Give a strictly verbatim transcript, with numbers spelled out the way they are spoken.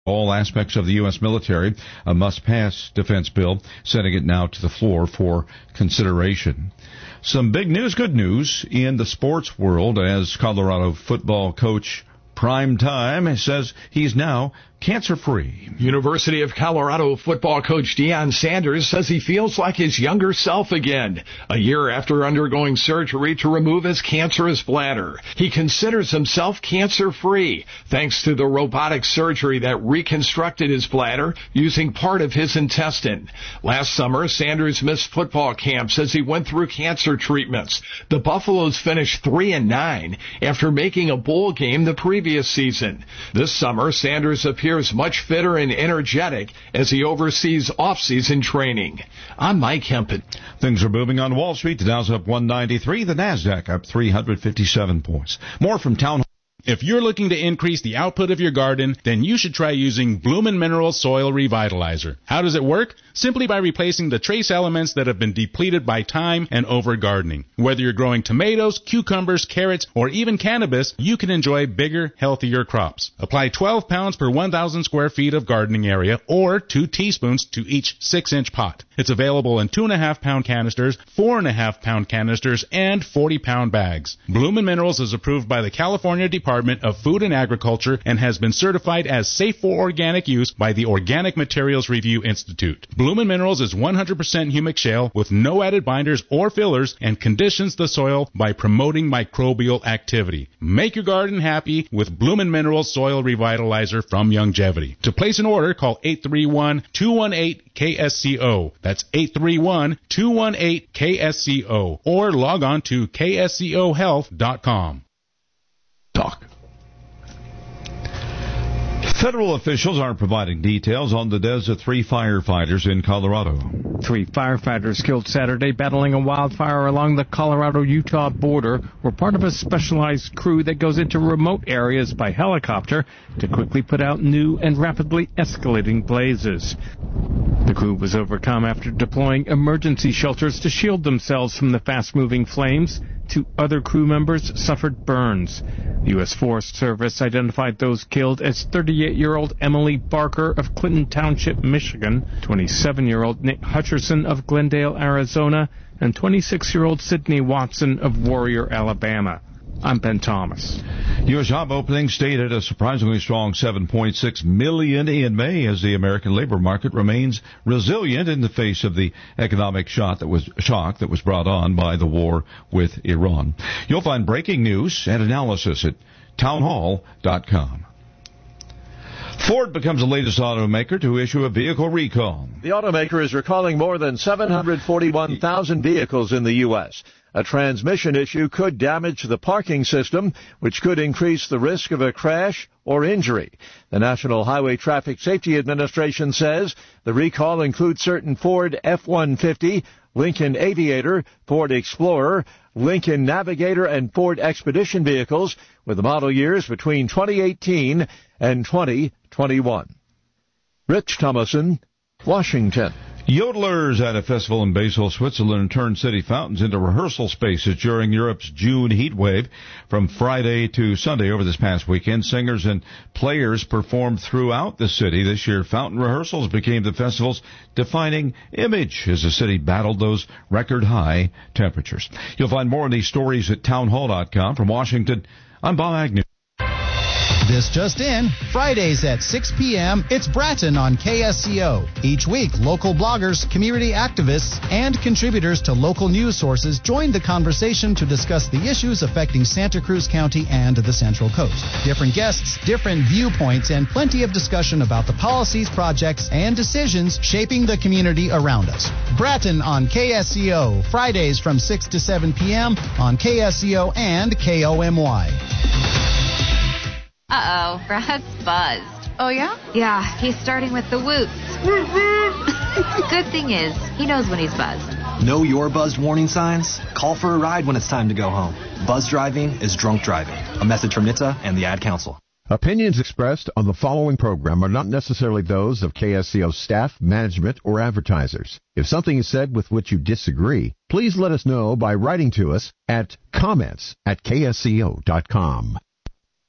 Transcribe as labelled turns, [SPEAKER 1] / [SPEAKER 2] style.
[SPEAKER 1] all aspects of the U S military, a must-pass defense bill, sending it now to the floor for consideration. Some big news, good news in the sports world as Colorado football coach Prime Time says he's now cancer-free.
[SPEAKER 2] University of Colorado football coach Deion Sanders says he feels like his younger self again, a year after undergoing surgery to remove his cancerous bladder. He considers himself cancer-free, thanks to the robotic surgery that reconstructed his bladder using part of his intestine. Last summer, Sanders missed football camps as he went through cancer treatments. The Buffaloes finished three and nine after making a bowl game the previous season. This summer, Sanders appeared much fitter and energetic as he oversees off-season training. I'm Mike Hempel.
[SPEAKER 1] Things are moving on Wall Street. The Dow's up one ninety-three. The Nasdaq up three hundred fifty-seven points. More from Town Hall.
[SPEAKER 3] If you're looking to increase the output of your garden, then you should try using Bloomin' Minerals Soil Revitalizer. How does it work? Simply by replacing the trace elements that have been depleted by time and over-gardening. Whether you're growing tomatoes, cucumbers, carrots, or even cannabis, you can enjoy bigger, healthier crops. Apply twelve pounds per one thousand square feet of gardening area, or two teaspoons to each six inch pot. It's available in two and a half pound canisters, four and a half pound canisters, and forty pound bags. Bloomin' Minerals is approved by the California Department of Food and Agriculture and has been certified as safe for organic use by the Organic Materials Review Institute. Bloomin' Minerals is one hundred percent humic shale with no added binders or fillers and conditions the soil by promoting microbial activity. Make your garden happy with Bloomin' Minerals Soil Revitalizer from Longevity. To place an order, call eight three one, two one eight, K S C O. That's eight three one, two one eight, K S C O. Or log on to K S C O health dot com.
[SPEAKER 1] Talk. Federal officials aren't providing details on the deaths of three firefighters in Colorado.
[SPEAKER 4] Three firefighters killed Saturday battling a wildfire along the Colorado-Utah border were part of a specialized crew that goes into remote areas by helicopter to quickly put out new and rapidly escalating blazes. The crew was overcome after deploying emergency shelters to shield themselves from the fast-moving flames. Two other crew members suffered burns. The U S Forest Service identified those killed as thirty-eight-year-old Emily Barker of Clinton Township, Michigan, twenty-seven-year-old Nick Hutcherson of Glendale, Arizona, and twenty-six-year-old Sydney Watson of Warrior, Alabama. I'm Ben Thomas.
[SPEAKER 1] U S job openings stayed at a surprisingly strong seven point six million in May as the American labor market remains resilient in the face of the economic shock that was shock that was brought on by the war with Iran. You'll find breaking news and analysis at town hall dot com. Ford becomes the latest automaker to issue a vehicle recall.
[SPEAKER 5] The automaker is recalling more than seven hundred forty-one thousand vehicles in the U S A transmission issue could damage the parking system, which could increase the risk of a crash or injury. The National Highway Traffic Safety Administration says the recall includes certain Ford F one fifty, Lincoln Aviator, Ford Explorer, Lincoln Navigator, and Ford Expedition vehicles with the model years between twenty eighteen and twenty twenty-one. Rich Thomason, Washington.
[SPEAKER 1] Yodelers at a festival in Basel, Switzerland, turned city fountains into rehearsal spaces during Europe's June heat wave. From Friday to Sunday over this past weekend, singers and players performed throughout the city. This year, fountain rehearsals became the festival's defining image as the city battled those record-high temperatures. You'll find more of these stories at town hall dot com. From Washington, I'm Bob Agnew.
[SPEAKER 6] This just in, Fridays at six p.m., it's Bratton on K S C O. Each week, local bloggers, community activists, and contributors to local news sources join the conversation to discuss the issues affecting Santa Cruz County and the Central Coast. Different guests, different viewpoints, and plenty of discussion about the policies, projects, and decisions shaping the community around us. Bratton on K S C O, Fridays from six to seven p.m. on K S C O and K O M Y.
[SPEAKER 7] Uh-oh, Brad's buzzed.
[SPEAKER 8] Oh, yeah?
[SPEAKER 7] Yeah, he's starting with the whoops. Good thing is, he knows when he's buzzed.
[SPEAKER 9] Know your buzzed warning signs? Call for a ride when it's time to go home. Buzz driving is drunk driving. A message from N H T S A and the Ad Council.
[SPEAKER 10] Opinions expressed on the following program are not necessarily those of K S C O staff, management, or advertisers. If something is said with which you disagree, please let us know by writing to us at comments at K S C O dot com.